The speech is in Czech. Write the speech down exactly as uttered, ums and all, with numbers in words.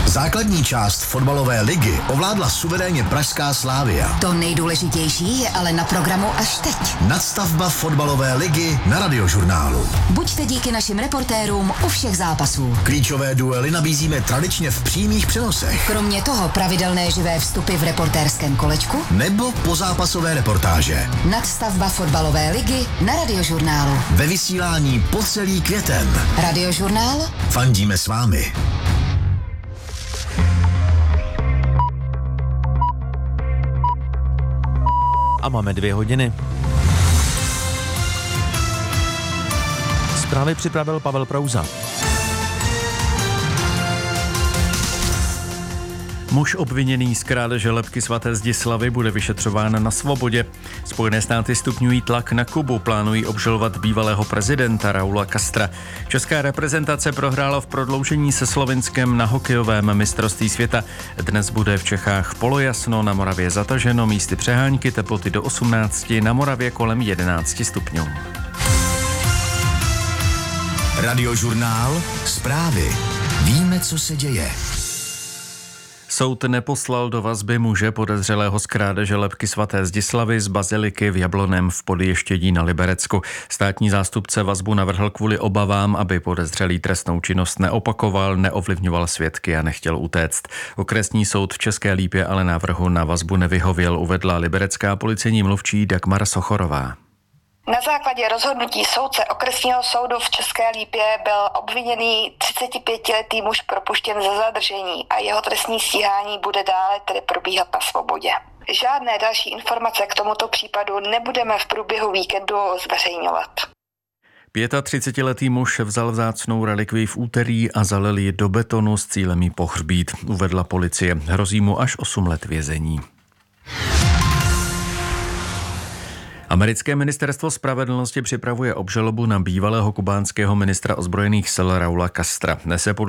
Základní část fotbalové ligy ovládla suverénně pražská Slavia. To nejdůležitější je ale na programu až teď. Nadstavba fotbalové ligy na Radiožurnálu. Buďte díky našim reportérům u všech zápasů. Klíčové duely nabízíme tradičně v přímých přenosech. Kromě toho pravidelné živé vstupy v reportérském kolečku nebo pozápasové reportáže. Nadstavba fotbalové ligy na Radiožurnálu. Ve vysílání po celý květen. Radiožurnál? Fandíme s vámi. A máme dvě hodiny. Zprávy připravil Pavel Prouza. Muž obviněný z krádeže lebky svaté Zdislavy bude vyšetřován na svobodě. Spojené státy stupňují tlak na Kubu, plánují obžalovat bývalého prezidenta Raula Castra. Česká reprezentace prohrála v prodloužení se Slovinskem na hokejovém mistrovství světa. Dnes bude v Čechách polojasno, na Moravě zataženo, místy přehánky, teploty do osmnácti, na Moravě kolem jedenácti stupňů. Radiožurnál, zprávy. Víme, co se děje. Soud neposlal do vazby muže podezřelého z krádeže lebky svaté Zdislavy z baziliky v Jablonném v Podještědí na Liberecku. Státní zástupce vazbu navrhl kvůli obavám, aby podezřelý trestnou činnost neopakoval, neovlivňoval svědky a nechtěl utéct. Okresní soud v České Lípě ale návrhu na vazbu nevyhověl, uvedla liberecká policejní mluvčí Dagmar Sochorová. Na základě rozhodnutí soudce okresního soudu v České Lípě byl obviněný třicetipětiletý muž propuštěn ze zadržení a jeho trestní stíhání bude dále tedy probíhat na svobodě. Žádné další informace k tomuto případu nebudeme v průběhu víkendu zveřejňovat. třicetiletý muž vzal vzácnou relikvii v úterý a zalil ji do betonu s cílem ji pohřbít, uvedla policie. Hrozí mu až osm let vězení. Americké ministerstvo spravedlnosti připravuje obžalobu na bývalého kubánského ministra ozbrojených sil Raula Castra. Nese